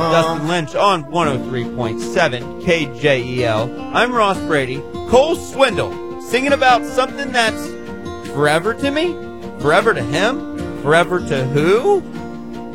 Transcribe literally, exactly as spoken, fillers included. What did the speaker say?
Dustin Lynch on one oh three point seven K J E L. I'm Ross Brady. Cole Swindle singing about something that's forever to me, forever to him, forever to who?